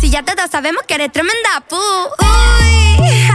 ya todos sabemos que eres tremenda pu. Uy,